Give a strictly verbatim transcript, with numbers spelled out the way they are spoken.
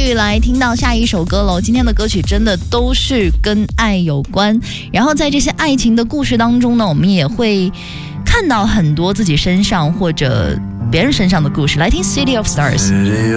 续来听到下一首歌喽。今天的歌曲真的都是跟爱有关，然后在这些爱情的故事当中呢，我们也会看到很多自己身上或者别人身上的故事。来听 City of Stars。